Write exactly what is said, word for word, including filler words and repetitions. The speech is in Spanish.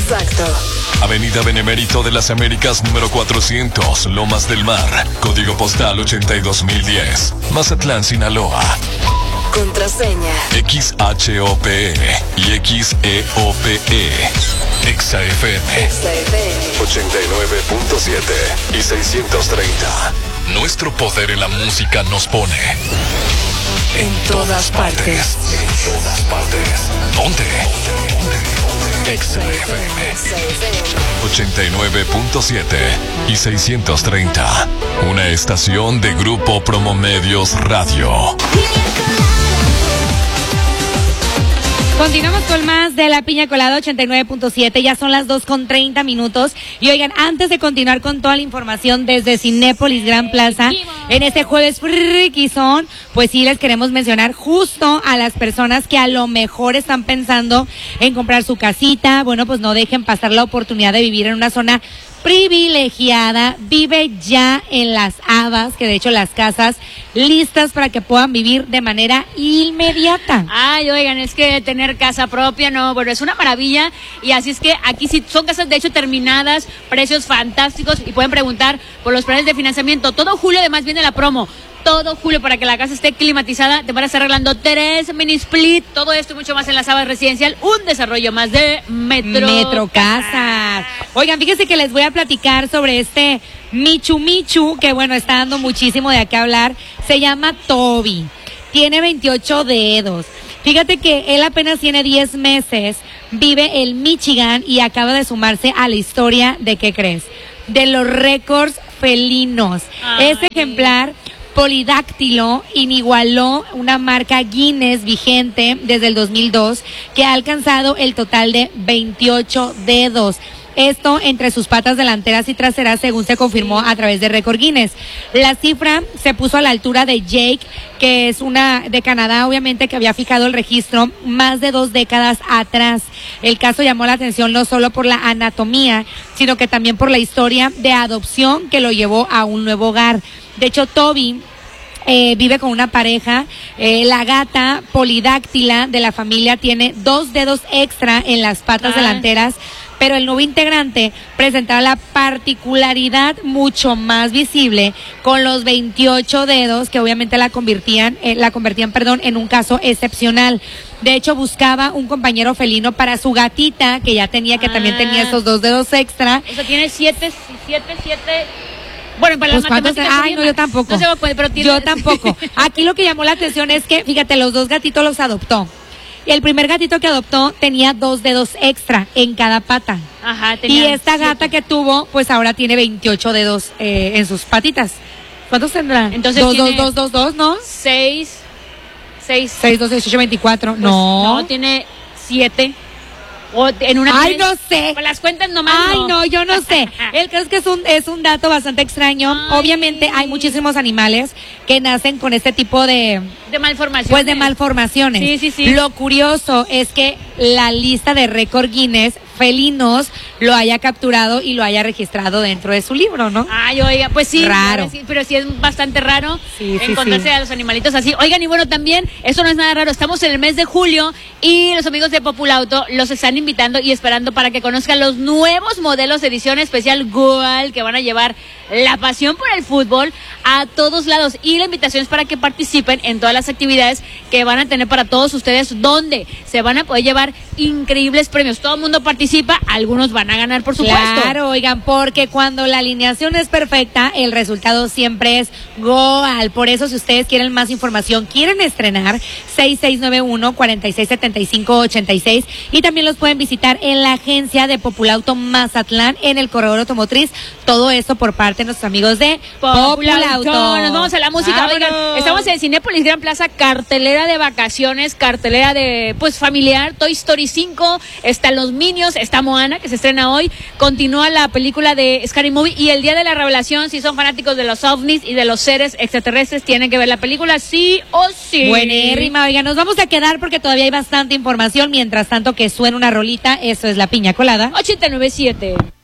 Exacto. Avenida Benemérito de las Américas número cuatrocientos, Lomas del Mar. Código postal ochenta y dos mil diez. Mazatlán, Sinaloa. Contraseña X H O P E y X E O P E. Exa F M Exa F M ochenta y nueve punto siete y seiscientos treinta. Nuestro poder en la música nos pone en todas partes. En todas partes. ¿Dónde? Exa F M ochenta y nueve punto siete y seiscientos treinta. Una estación de Grupo Promomedios Radio. Continuamos con más de La Piña Colada ochenta y nueve punto siete, ya son las dos con treinta minutos. Y oigan, antes de continuar con toda la información desde Cinépolis Gran Plaza, en este jueves friquizón, pues sí les queremos mencionar justo a las personas que a lo mejor están pensando en comprar su casita. Bueno, pues no dejen pasar la oportunidad de vivir en una zona privilegiada. Vive ya en Las Habas, que de hecho las casas listas para que puedan vivir de manera inmediata. Ay, oigan, es que tener casa propia, no, bueno, es una maravilla. Y así es que aquí sí son casas de hecho terminadas, precios fantásticos, y pueden preguntar por los planes de financiamiento. Todo julio además viene la promo. Todo julio para que la casa esté climatizada. Te van a estar arreglando tres mini split. Todo esto y mucho más en Las Habas Residencial. Un desarrollo más de Metro, Metro Casas. Oigan, fíjense que les voy a platicar sobre este Michu Michu, que bueno, está dando muchísimo de qué hablar. Se llama Toby. Tiene veintiocho dedos. Fíjate que él apenas tiene diez meses. Vive en Michigan y acaba de sumarse a la historia de, ¿qué crees? De los récords felinos. Ay. Este ejemplar polidáctilo inigualó una marca Guinness vigente desde el dos mil dos, que ha alcanzado el total de veintiocho dedos. Esto entre sus patas delanteras y traseras, según se confirmó a través de Récord Guinness. La cifra se puso a la altura de Jake, que es una de Canadá, obviamente, que había fijado el registro más de dos décadas atrás. El caso llamó la atención no solo por la anatomía, sino que también por la historia de adopción que lo llevó a un nuevo hogar. De hecho, Toby eh, vive con una pareja. Eh, la gata polidáctila de la familia tiene dos dedos extra en las patas ah. delanteras, pero el nuevo integrante presentaba la particularidad mucho más visible con los veintiocho dedos, que obviamente la convertían, eh, la convertían, perdón, en un caso excepcional. De hecho, buscaba un compañero felino para su gatita, que ya tenía, que ah. también tenía esos dos dedos extra. Eso tiene siete, siete, siete... Bueno, para pues las matemáticas... Ay, no, yo tampoco. No se va a poder, pero tiene... Yo tampoco. Aquí lo que llamó la atención es que, fíjate, los dos gatitos los adoptó. Y el primer gatito que adoptó tenía dos dedos extra en cada pata. Ajá, tenía Y esta siete. gata que tuvo, pues ahora tiene veintiocho dedos eh, en sus patitas. ¿Cuántos tendrá? Entonces dos, tiene dos, dos, dos, dos, ¿no? Seis... Seis... Seis, dos, dieciocho, veinticuatro. Pues, no. No, tiene siete... O en una Ay, no sé. Pues las cuentas nomás. Ay, no, no, yo no sé. El caso es que es un, es un dato bastante extraño. Ay. Obviamente hay muchísimos animales que nacen con este tipo de... De malformaciones. Pues de malformaciones. Sí, sí, sí. Lo curioso es que la lista de récord Guinness felinos lo haya capturado y lo haya registrado dentro de su libro, ¿no? Ay, oiga, pues sí. Raro. Sí, pero sí es bastante raro sí, sí, encontrarse sí. a los animalitos así. Oigan, y bueno, también, eso no es nada raro. Estamos en el mes de julio y los amigos de Populauto los están invitando y esperando para que conozcan los nuevos modelos de edición especial Goal, que van a llevar la pasión por el fútbol a todos lados. Y la invitación es para que participen en todas las actividades que van a tener para todos ustedes, donde se van a poder llevar increíbles premios. Todo el mundo participa, algunos van a ganar, por supuesto. Claro, oigan, porque cuando la alineación es perfecta, el resultado siempre es Goal. Por eso, si ustedes quieren más información, quieren estrenar, seis seis nueve uno, cuatro seis siete cinco, ocho seis, y también los pueden visitar en la agencia de Populauto Mazatlán, en el corredor automotriz. Todo esto por parte de nuestros amigos de Populauto. Populauto. Nos vamos a la música. Oigan, estamos en Cinépolis Gran Plaza, cartelera de vacaciones, cartelera de, pues, familiar. Toy Story cinco, están los Minions, está Moana, que se estrena hoy. Continúa la película de Scary Movie y el Día de la Revelación. Si son fanáticos de los ovnis y de los seres extraterrestres, tienen que ver la película sí o sí. Buenérrima, oigan, nos vamos a quedar porque todavía hay bastante información. Mientras tanto, que suene una rolita, eso es La Piña Colada ochenta y nueve punto siete.